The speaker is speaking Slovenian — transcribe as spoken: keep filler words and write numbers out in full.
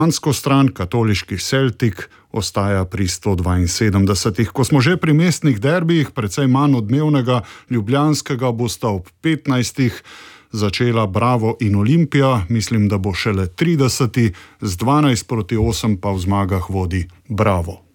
Ansko stran, katoliški Celtic, ostaja pri sto dvainsedemdesetih. Ko smo že pri mestnih derbijih, precej manj odmevnega ljubljanskega bosta ob petnajstih začela Bravo in Olimpija. Mislim, da bo šele trideseti, z dvanajst proti osem pa v zmagah vodi Bravo.